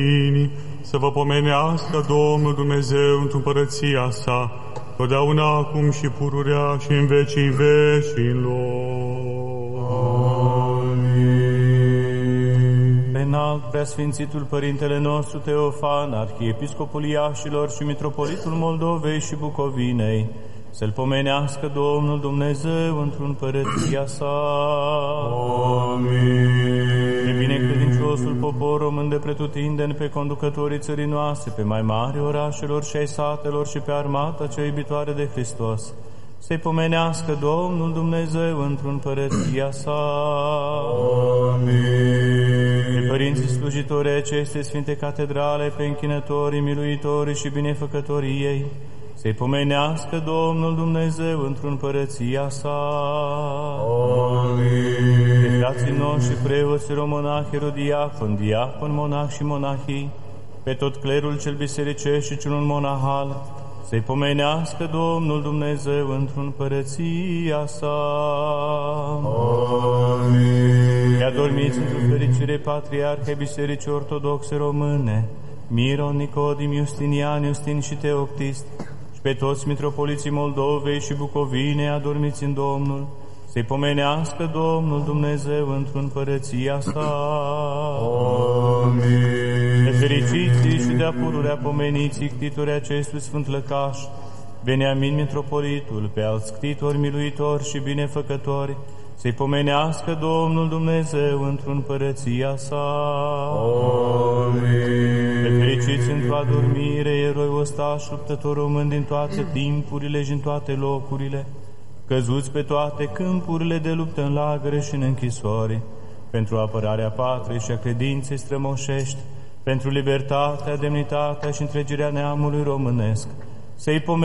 să vă pomenească Domnul Dumnezeu într-o împărăția sa, totdeauna, acum și pururea și în vecii vecilor. Pe înalt preasfințitul Părintele nostru Teofan, Arhiepiscopul Iașilor și Mitropolitul Moldovei și Bucovinei, să-L pomenească Domnul Dumnezeu într-o împărăția sa. Amin. Pe binecredinciosul popor român de pretutindeni, pe conducătorii țării noastre, pe mai mari orașelor și ai satelor și pe armata cea iubitoare de Hristos, să-i pomenească Domnul Dumnezeu într-o împărăția sa. Amin. Pe părinții slujitori acestei Sfinte Catedrale, pe închinătorii, miluitorii și binefăcătorii ei, să-i pomenească Domnul Dumnezeu într-o împărăția sa. Amin. Pe frații noștri, preoți, romonahi, erodiacon, diacon, monah și monahii, pe tot clerul cel bisericesc și celul monahal, să-i pomenească Domnul Dumnezeu într-o împărăția sa. Amin. Pe adormiți într-o fericire patriarhei Bisericii Ortodoxe Române, Miron, Nicodim, Justinian, Justin și Teoctist, și pe toți mitropoliții Moldovei și Bucovinei adormiți în Domnul, să-i pomenească Domnul Dumnezeu într-o împărăția sa. Amin. Pe fericiții și de-a pururea pomeniții ctitorii acestui sfânt lăcaș, Veniamin mitropolitul, pe alți ctitori miluitori și binefăcători, să-i pomenească Domnul Dumnezeu într-o împărăția sa. Amin. Pe fericiți într-o adormire, eroi ostași, luptători români din toate timpurile și în toate locurile, căzuți pe toate câmpurile de luptă în lagăre și în închisoare, pentru apărarea patriei și a credinței strămoșești, pentru libertatea, demnitatea și întregirea neamului românesc, să-i